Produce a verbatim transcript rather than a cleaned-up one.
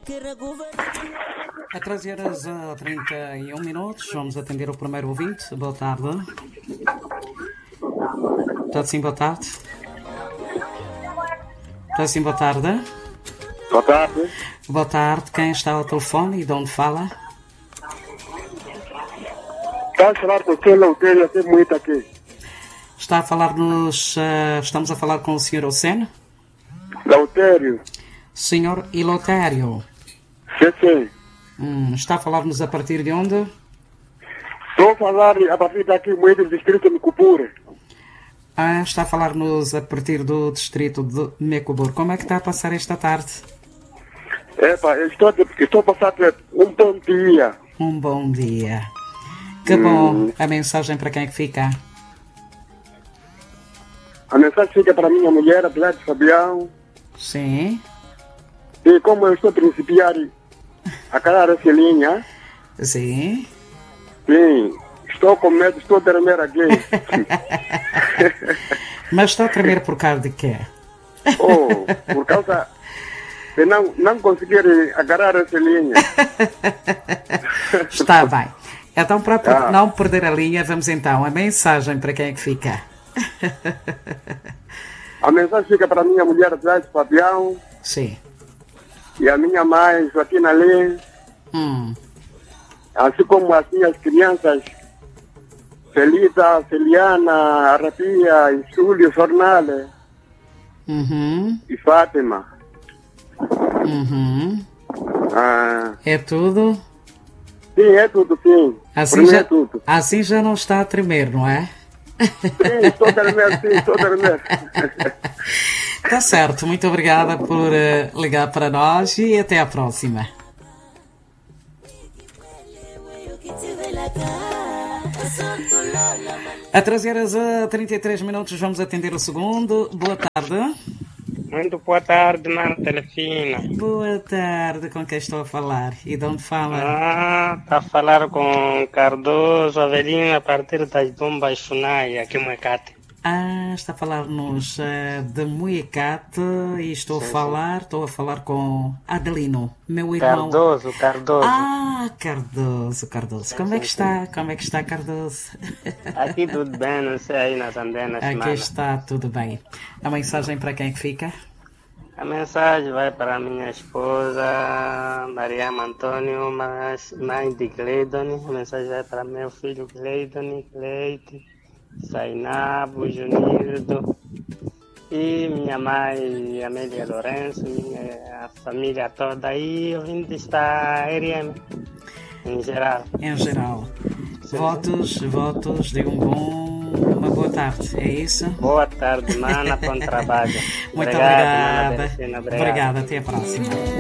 A treze horas a trinta e um minutos, vamos atender o primeiro ouvinte. Boa tarde. Está sim, boa tarde. Está sim, boa tarde. Boa tarde. Boa tarde, quem está ao telefone e de onde fala? Está a falar com o senhor Lautério, tem muito aqui. Está a falar-nos, uh, estamos a falar com o senhor Oceno? Lautério. Senhor Ilotério. Sim, sim. Hum, está a falar-nos a partir de onde? Estou a falar a partir daqui, muito do distrito de Micupure. Ah, está a falar-nos a partir do distrito de Mecubur. Como é que está a passar esta tarde? Epa, eu estou, estou a passar um bom dia. Um bom dia. Que bom. Hum. A mensagem para quem é que fica? A mensagem fica para a minha mulher, a Pilar de Fabião. Sim. E como eu estou a principiar a calar essa linha. Sim. Sim. Estou com medo, estou a tremer aqui. Mas está a tremer por causa de quê? Oh, por causa de não, não conseguir agarrar essa linha. Está bem. Então, para ah. não perder a linha, vamos então. A mensagem para quem é que fica? A mensagem fica para a minha mulher, Pilar de Fabião. Sim. E a minha mãe, Joaquina Lins. Hum. Assim como as minhas crianças, Felita, Celiana, Arapia, e Júlio, Jornale. Uhum. E Fátima. Uhum. Ah. É tudo? Sim, é tudo, sim. Assim já, é tudo. assim já não está a tremer, não é? Sim, estou a tremer, sim, estou a tremer. Está certo, muito obrigada por uh, ligar para nós e até à próxima. A treze horas a trinta e três minutos, vamos atender o segundo. Boa tarde. Muito boa tarde, Mano Telefina. Boa tarde, com quem estou a falar? E de onde fala? Ah, está a falar com Cardoso Avelino a partir das bombas Funai, aqui em Moecate. Ah, está a falar-nos uh, de Moecate e estou sim, a falar, sim. estou a falar com Adelino, meu irmão. Cardoso, Cardoso. Ah, Cardoso, Cardoso. Sim, Como sim, é que está? Sim. Como é que está, Cardoso? Aqui tudo bem, não sei aí nas andenas. Aqui mano. está tudo bem. A mensagem para quem é que fica? A mensagem vai para a minha esposa, Maria Antônio, mãe de Cleidon. A mensagem vai para meu filho Cleidon, Cleide, Sainabo, Junildo. E minha mãe, Amélia Lourenço, minha, a família toda. E o ouvinte está R M, em geral. Em geral. Sim. Votos, votos de um bom... Uma boa tarde, é isso? Boa tarde, mana, bom trabalho. Muito obrigado, obrigada. Mana Delfina, obrigado. Obrigada, até a próxima.